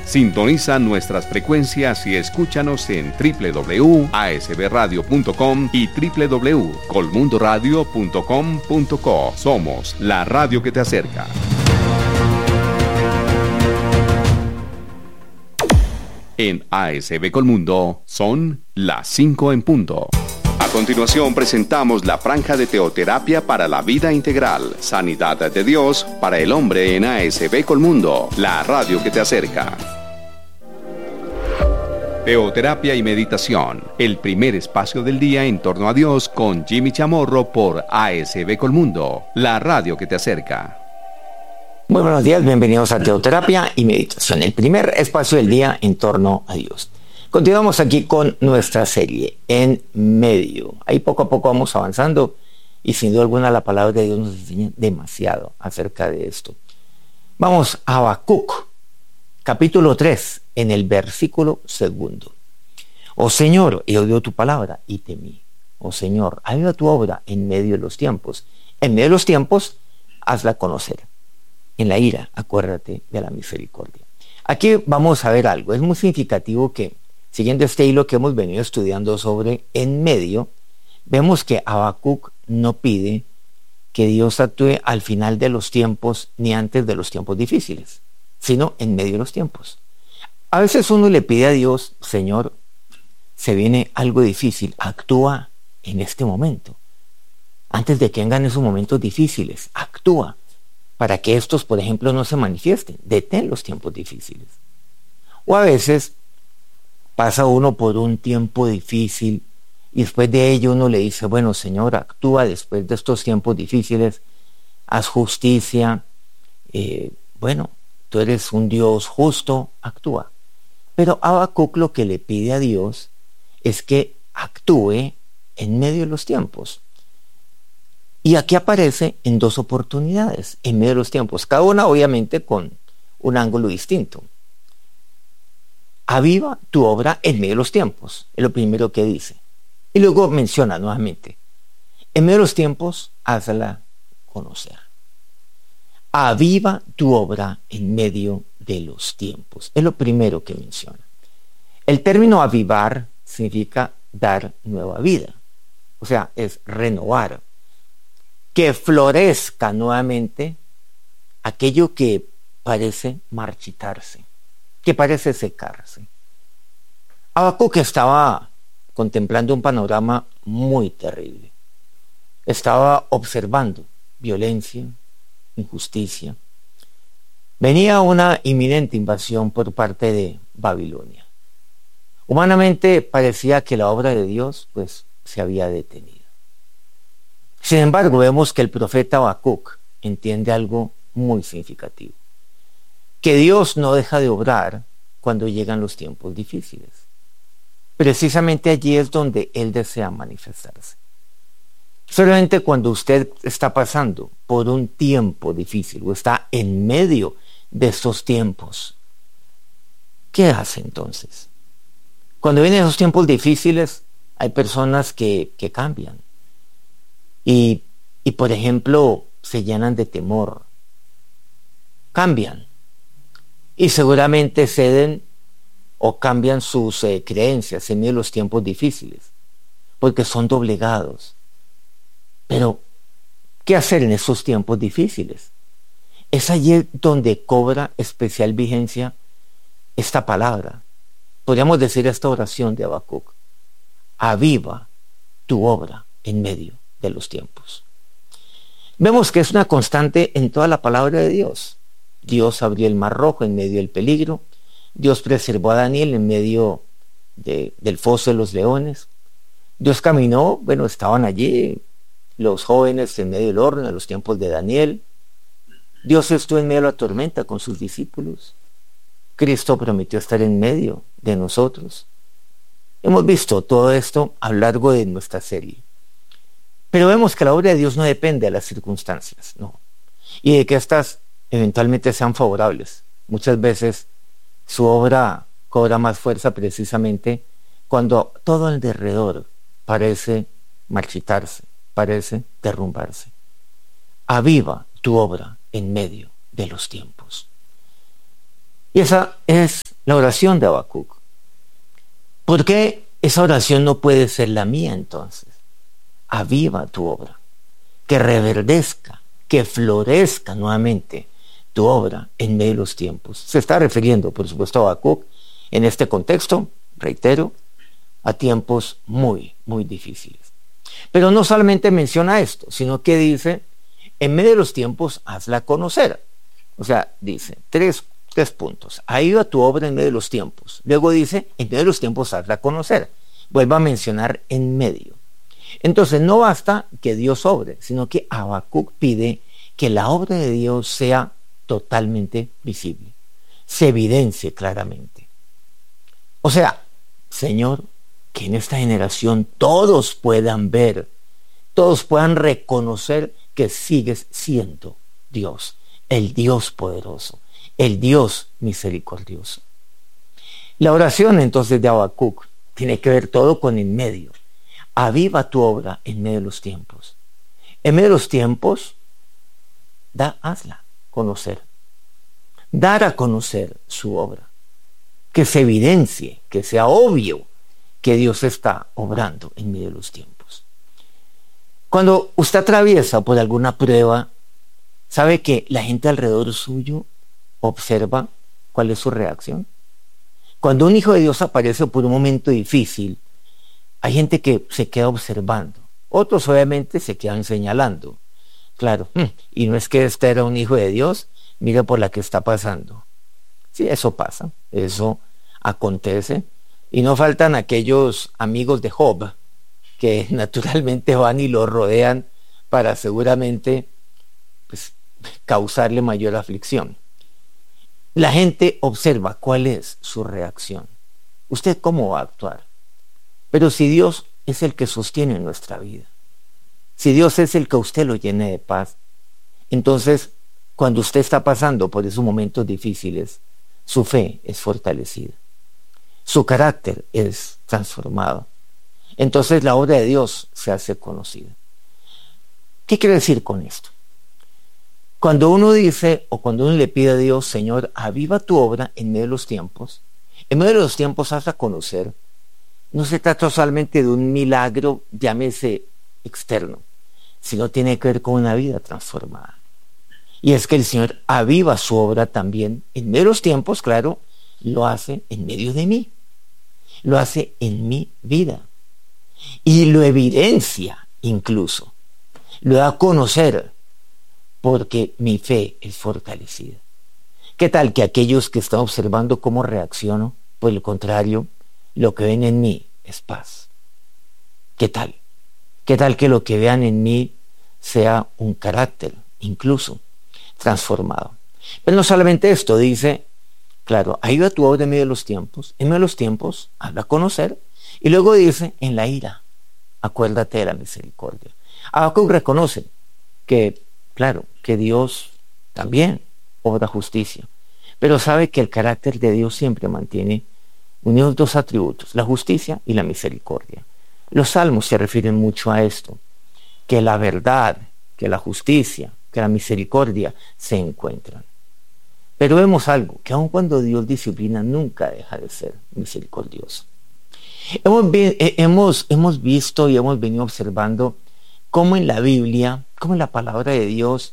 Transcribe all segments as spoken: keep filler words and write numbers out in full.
Sintoniza nuestras frecuencias y escúchanos en doble u doble u doble u punto a s b radio punto com y doble u doble u doble u punto colmundo radio punto com punto co. Somos la radio que te acerca. En A S B Colmundo son las cinco en punto. A continuación presentamos la franja de teoterapia para la vida integral, sanidad de Dios para el hombre en A S B Colmundo, la radio que te acerca. Teoterapia y meditación, el primer espacio del día en torno a Dios con Jimmy Chamorro por A S B Colmundo, la radio que te acerca. Muy buenos días, bienvenidos a Teoterapia y Meditación, el primer espacio del día en torno a Dios. Continuamos aquí con nuestra serie, En Medio. Ahí poco a poco vamos avanzando y sin duda alguna la palabra de Dios nos enseña demasiado acerca de esto. Vamos a Habacuc, capítulo tres, en el versículo segundo. Oh Señor, he oído tu palabra y temí. Oh Señor, aviva tu obra en medio de los tiempos. En medio de los tiempos, hazla conocer. En la ira, acuérdate de la misericordia. Aquí vamos a ver algo. Es muy significativo que, siguiendo este hilo que hemos venido estudiando sobre en medio, vemos que Habacuc no pide que Dios actúe al final de los tiempos ni antes de los tiempos difíciles, sino en medio de los tiempos. A veces uno le pide a Dios, Señor, se viene algo difícil, actúa en este momento. Antes de que vengan esos momentos difíciles, actúa para que estos, por ejemplo, no se manifiesten. Detén los tiempos difíciles. O a veces pasa uno por un tiempo difícil y después de ello uno le dice, bueno, Señor, actúa después de estos tiempos difíciles, haz justicia, eh, bueno, tú eres un Dios justo, actúa. Pero Habacuc lo que le pide a Dios es que actúe en medio de los tiempos. Y aquí aparece en dos oportunidades, en medio de los tiempos, cada una obviamente con un ángulo distinto. Aviva tu obra en medio de los tiempos, es lo primero que dice. Y luego menciona nuevamente, en medio de los tiempos, hazla conocer. Aviva tu obra en medio de los tiempos, es lo primero que menciona. El término avivar significa dar nueva vida, o sea, es renovar. Que florezca nuevamente aquello que parece marchitarse, que parece secarse. Habacuc estaba contemplando un panorama muy terrible. Estaba observando violencia, injusticia. Venía una inminente invasión por parte de Babilonia. Humanamente parecía que la obra de Dios pues se había detenido. Sin embargo, vemos que el profeta Habacuc entiende algo muy significativo. Que Dios no deja de obrar cuando llegan los tiempos difíciles. Precisamente allí es donde Él desea manifestarse. Solamente cuando usted está pasando por un tiempo difícil o está en medio de estos tiempos, ¿qué hace entonces? Cuando vienen esos tiempos difíciles, hay personas que, que cambian. Y, y, por ejemplo, se llenan de temor. Cambian. Y seguramente ceden o cambian sus eh, creencias en medio de los tiempos difíciles. Porque son doblegados. Pero, ¿qué hacer en esos tiempos difíciles? Es allí donde cobra especial vigencia esta palabra. Podríamos decir esta oración de Habacuc. Aviva tu obra en medio de los tiempos. Vemos que es una constante en toda la palabra de Dios. Dios abrió el mar rojo en medio del peligro. Dios preservó a Daniel en medio de, del foso de los leones. Dios caminó, bueno, estaban allí los jóvenes en medio del horno en los tiempos de Daniel. Dios estuvo en medio de la tormenta con sus discípulos. Cristo prometió estar en medio de nosotros. Hemos visto todo esto a lo largo de nuestra serie. Pero vemos que la obra de Dios no depende de las circunstancias, no. Y de que éstas eventualmente sean favorables. Muchas veces su obra cobra más fuerza precisamente cuando todo alrededor parece marchitarse, parece derrumbarse. Aviva tu obra en medio de los tiempos. Y esa es la oración de Habacuc. ¿Por qué esa oración no puede ser la mía entonces? Aviva tu obra, que reverdezca, que florezca nuevamente tu obra en medio de los tiempos. Se está refiriendo, por supuesto, a Habacuc en este contexto, reitero, a tiempos muy, muy difíciles. Pero no solamente menciona esto, sino que dice, en medio de los tiempos, hazla conocer. O sea, dice, tres, tres puntos. Aviva tu obra en medio de los tiempos. Luego dice, en medio de los tiempos, hazla conocer. Vuelve a mencionar en medio. Entonces, no basta que Dios obre, sino que Habacuc pide que la obra de Dios sea totalmente visible, se evidencie claramente. O sea, Señor, que en esta generación todos puedan ver, todos puedan reconocer que sigues siendo Dios, el Dios poderoso, el Dios misericordioso. La oración entonces de Habacuc tiene que ver todo con en medio. Aviva tu obra en medio de los tiempos. En medio de los tiempos, da, hazla conocer. Dar a conocer su obra. Que se evidencie, que sea obvio que Dios está obrando en medio de los tiempos. Cuando usted atraviesa por alguna prueba, ¿sabe que la gente alrededor suyo observa cuál es su reacción? Cuando un hijo de Dios aparece por un momento difícil, hay gente que se queda observando. Otros obviamente se quedan señalando. Claro, y no es que este era un hijo de Dios, mire por la que está pasando. Sí, eso pasa, eso acontece. Y no faltan aquellos amigos de Job que naturalmente van y lo rodean para seguramente pues, causarle mayor aflicción. La gente observa cuál es su reacción. ¿Usted cómo va a actuar? Pero si Dios es el que sostiene nuestra vida, si Dios es el que a usted lo llene de paz, entonces cuando usted está pasando por esos momentos difíciles, su fe es fortalecida, su carácter es transformado. Entonces la obra de Dios se hace conocida. ¿Qué quiere decir con esto? Cuando uno dice o cuando uno le pide a Dios, Señor, aviva tu obra en medio de los tiempos, en medio de los tiempos hazla conocer, no se trata solamente de un milagro, llámese externo, sino tiene que ver con una vida transformada. Y es que el Señor aviva su obra también en medio de los tiempos, claro, lo hace en medio de mí, lo hace en mi vida y lo evidencia incluso, lo da a conocer porque mi fe es fortalecida. ¿Qué tal que aquellos que están observando cómo reacciono, por el contrario, lo que ven en mí es paz? ¿Qué tal? ¿Qué tal que lo que vean en mí sea un carácter, incluso, transformado? Pero no solamente esto, dice, claro, ayuda tu obra en medio de los tiempos, en medio de los tiempos, hazla conocer, y luego dice, en la ira, acuérdate de la misericordia. Habacuc reconoce que, claro, que Dios también obra justicia, pero sabe que el carácter de Dios siempre mantiene unidos dos atributos, la justicia y la misericordia. Los salmos se refieren mucho a esto, que la verdad, que la justicia, que la misericordia se encuentran. Pero vemos algo, que aun cuando Dios disciplina, nunca deja de ser misericordioso. Hemos, hemos, hemos visto y hemos venido observando cómo en la Biblia, cómo en la palabra de Dios,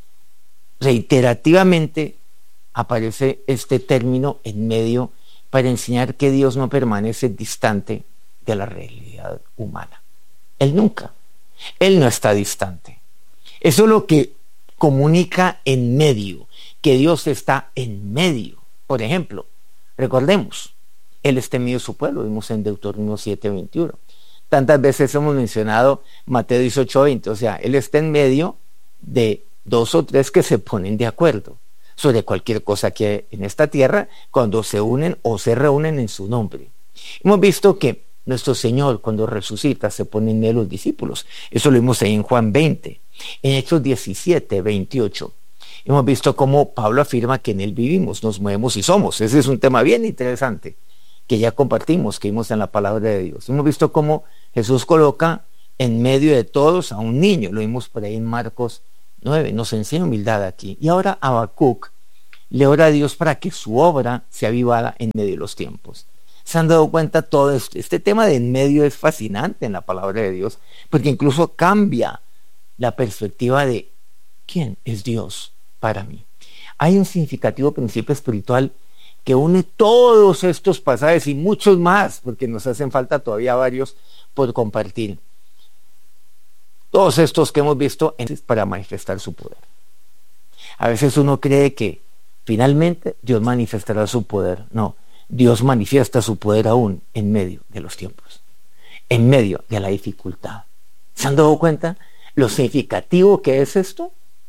reiterativamente aparece este término en medio para enseñar que Dios no permanece distante de la realidad humana. Él nunca, Él no está distante. Eso es lo que comunica en medio, que Dios está en medio. Por ejemplo, recordemos, Él está en medio de su pueblo, vimos en Deuteronomio siete veintiuno. Tantas veces hemos mencionado Mateo dieciocho veinte, o sea, Él está en medio de dos o tres que se ponen de acuerdo sobre cualquier cosa que hay en esta tierra cuando se unen o se reúnen en su nombre. Hemos visto que nuestro Señor cuando resucita se pone en medio de los discípulos. Eso lo vimos ahí en Juan veinte. En Hechos diecisiete veintiocho hemos visto cómo Pablo afirma que en Él vivimos, nos movemos y somos. Ese es un tema bien interesante que ya compartimos, que vimos en la palabra de Dios. Hemos visto cómo Jesús coloca en medio de todos a un niño. Lo vimos por ahí en Marcos nueve. Nos enseña humildad aquí. Y ahora Habacuc le ora a Dios para que su obra sea avivada en medio de los tiempos. ¿Se han dado cuenta todo esto? Este tema de en medio es fascinante en la palabra de Dios, porque incluso cambia la perspectiva de quién es Dios para mí. Hay un significativo principio espiritual que une todos estos pasajes y muchos más, porque nos hacen falta todavía varios por compartir. Todos estos que hemos visto es para manifestar su poder. A veces uno cree que finalmente Dios manifestará su poder. No, Dios manifiesta su poder aún en medio de los tiempos, en medio de la dificultad. ¿Se han dado cuenta lo significativo que es esto?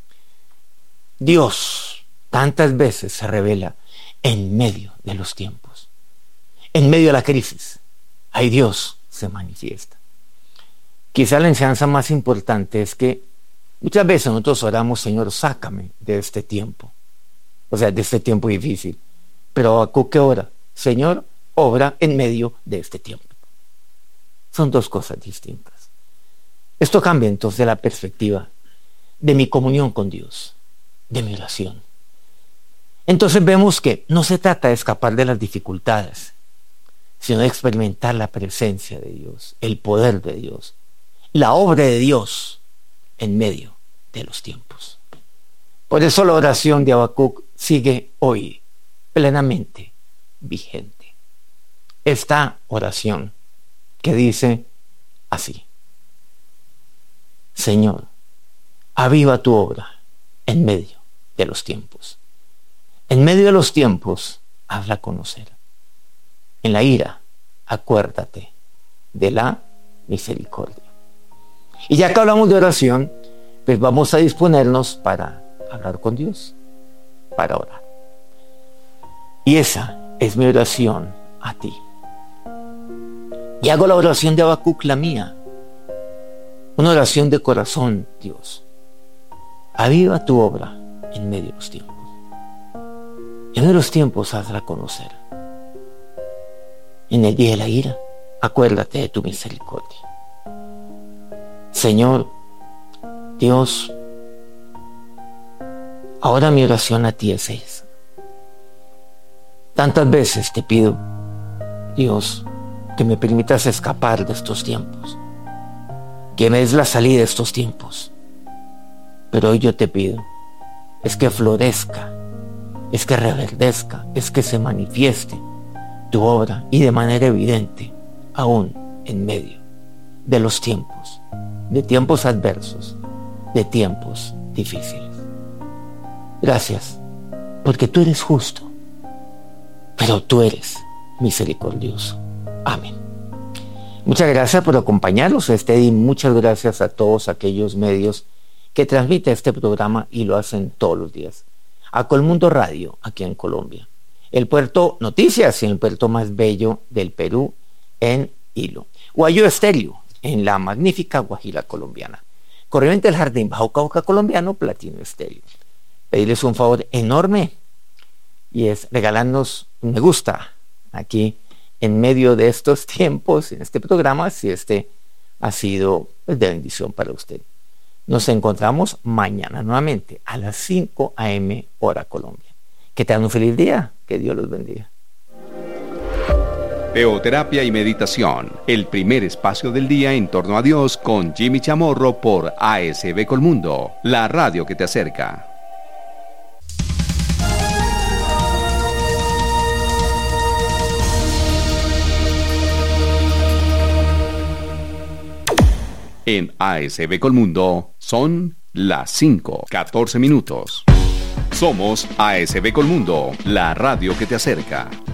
Dios tantas veces se revela en medio de los tiempos, en medio de la crisis. Ahí Dios se manifiesta. Quizá la enseñanza más importante es que muchas veces nosotros oramos, Señor, sácame de este tiempo, o sea, de este tiempo difícil. Pero Habacuc, ¿qué ora? Señor, obra en medio de este tiempo. Son dos cosas distintas. Esto cambia entonces la perspectiva de mi comunión con Dios, de mi oración. Entonces vemos que no se trata de escapar de las dificultades, sino de experimentar la presencia de Dios, el poder de Dios, la obra de Dios en medio de los tiempos. Por eso la oración de Habacuc sigue hoy plenamente vigente. Esta oración que dice así: Señor, aviva tu obra en medio de los tiempos. En medio de los tiempos, hazla conocer. En la ira, acuérdate de la misericordia. Y ya que hablamos de oración, pues vamos a disponernos para hablar con Dios, para orar. Y esa es mi oración a ti. Y hago la oración de Habacuc, la mía. Una oración de corazón, Dios. Aviva tu obra en medio de los tiempos. En medio de los tiempos, hazla conocer. En el día de la ira, acuérdate de tu misericordia. Señor, Dios, ahora mi oración a ti es esa. Tantas veces te pido, Dios, que me permitas escapar de estos tiempos, que me des la salida de estos tiempos. Pero hoy yo te pido, es que florezca, es que reverdezca, es que se manifieste tu obra y de manera evidente, aún en medio de los tiempos, de tiempos adversos, de tiempos difíciles. Gracias, porque tú eres justo, pero tú eres misericordioso. Amén. Muchas gracias por acompañarnos este día y muchas gracias a todos aquellos medios que transmiten este programa y lo hacen todos los días. A Colmundo Radio, aquí en Colombia. El Puerto Noticias, en el puerto más bello del Perú, en Hilo. Guayú Estéreo, en la magnífica Guajira colombiana. Corriente del Jardín, Bajo Cauca colombiano, Platino Estéreo. Pedirles un favor enorme y es regalarnos un me gusta aquí en medio de estos tiempos, en este programa, si este ha sido pues, de bendición para usted. Nos encontramos mañana nuevamente a las cinco a eme hora Colombia. Que tengan un feliz día. Que Dios los bendiga. Teoterapia y meditación, el primer espacio del día en torno a Dios con Jimmy Chamorro por A S B Colmundo, la radio que te acerca. En A S B Colmundo son las cinco, catorce minutos. Somos A S B Colmundo, la radio que te acerca.